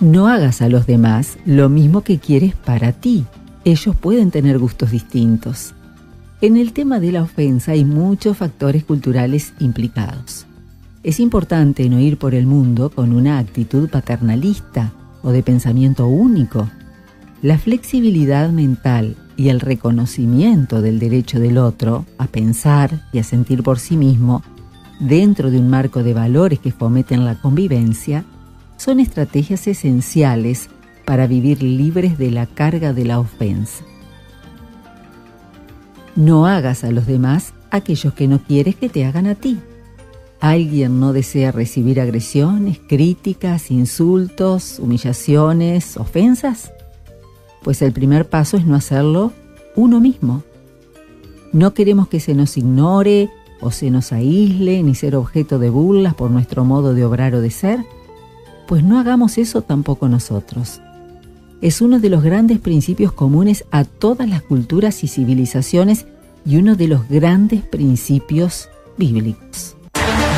No hagas a los demás lo mismo que quieres para ti. Ellos pueden tener gustos distintos. En el tema de la ofensa hay muchos factores culturales implicados. Es importante no ir por el mundo con una actitud paternalista o de pensamiento único. La flexibilidad mental y el reconocimiento del derecho del otro a pensar y a sentir por sí mismo dentro de un marco de valores que fomenten la convivencia son estrategias esenciales para vivir libres de la carga de la ofensa. No hagas a los demás aquellos que no quieres que te hagan a ti. ¿Alguien no desea recibir agresiones, críticas, insultos, humillaciones, ofensas? Pues el primer paso es no hacerlo uno mismo. No queremos que se nos ignore o se nos aísle, ni ser objeto de burlas por nuestro modo de obrar o de ser. Pues no hagamos eso tampoco nosotros. Es uno de los grandes principios comunes a todas las culturas y civilizaciones y uno de los grandes principios bíblicos.